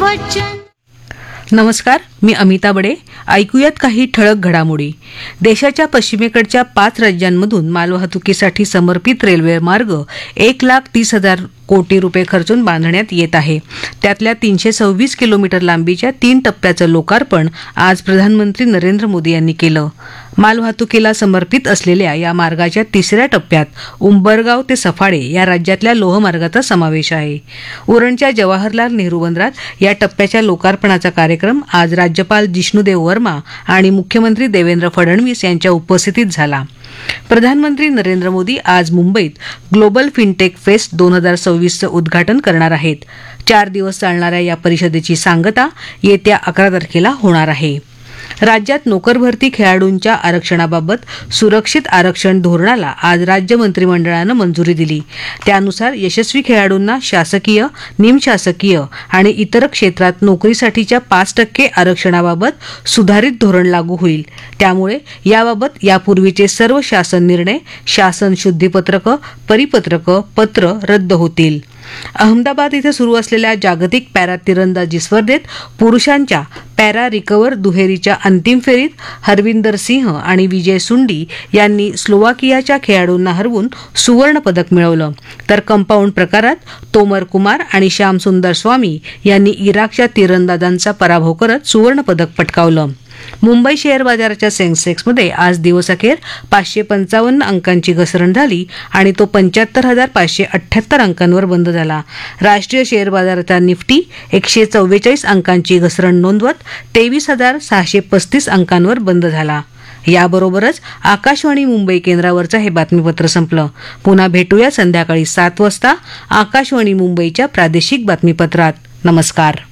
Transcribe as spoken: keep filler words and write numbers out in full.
वचन. नमस्कार, मी अमिता बडे. ऐकूयात काही ठळक घडामोडी. देशाच्या पश्चिमेकडच्या पाच राज्यांमधून मालवाहतुकीसाठी समर्पित रेल्वे मार्ग एक लाख तीस हजार कोटी रुपये खर्चून बांधण्यात येत आहे. त्यातल्या तीनशे सव्वीस किलोमीटर लांबीच्या तीन टप्प्याचं लोकार्पण आज प्रधानमंत्री नरेंद्र मोदी यांनी केलं. मालवाहतुकीला समर्पित असलेल्या या मार्गाच्या तिसऱ्या टप्प्यात उंबरगाव ते सफाळे या राज्यातल्या लोहमार्गाचा समावेश आहे. उरणच्या जवाहरलाल नेहरू बंदरात या टप्प्याच्या लोकार्पणाचा कार्यक्रम आज राज्यपाल जिष्णुदेव वर्मा आणि मुख्यमंत्री देवेंद्र फडणवीस यांच्या उपस्थितीत झाला. प्रधानमंत्री नरेंद्र मोदी आज मुंबईत ग्लोबल फिनटेक फेस्ट दोन हजार सव्वीसचं उद्घाटन करणार आहेत. चार दिवस चालणाऱ्या या परिषदेची सांगता येत्या अकरा तारखेला होणार आहे. राज्यात नोकरभरती खेळाडूंच्या आरक्षणाबाबत सुरक्षित आरक्षण धोरणाला आज राज्य मंत्रिमंडळानं मंजुरी दिली. त्यानुसार यशस्वी खेळाडूंना शासकीय, निमशासकीय आणि इतर क्षेत्रात नोकरीसाठीच्या पाच टक्के आरक्षणाबाबत सुधारित धोरण लागू होईल. त्यामुळे याबाबत यापूर्वीचे सर्व शासन निर्णय, शासन शुद्धीपत्रकं, परिपत्रकं, पत्र रद्द होतील. अहमदाबाद इथं सुरू असलेल्या जागतिक पॅरा तिरंदाजी स्पर्धेत पुरुषांच्या पॅरा रिकव्हर दुहेरीच्या अंतिम फेरीत हरविंदर सिंह आणि विजय सुंडी यांनी स्लोवाकियाच्या खेळाडूंना हरवून सुवर्ण पदक मिळवलं. तर कंपाऊंड प्रकारात तोमर कुमार आणि श्याम सुंदर स्वामी यांनी इराकच्या तिरंदाजांचा पराभव करत सुवर्ण पदक पटकावलं. मुंबई शेअर बाजाराच्या सेन्सेक्समध्ये आज दिवसअखेर पाचशे पंचावन्न अंकांची घसरण झाली आणि तो पंच्याहत्तर हजार पाचशे अठ्ठ्याहत्तर अंकांवर बंद झाला. राष्ट्रीय शेअर बाजाराचा निफ्टी एकशे चव्वेचाळीस अंकांची घसरण नोंदवत तेवीस हजार सहाशे पस्तीस अंकांवर बंद झाला. याबरोबरच आकाशवाणी मुंबई केंद्रावरचं हे बातमीपत्र संपलं. पुन्हा भेटूया संध्याकाळी सात वाजता आकाशवाणी मुंबईच्या प्रादेशिक बातमीपत्रात. नमस्कार.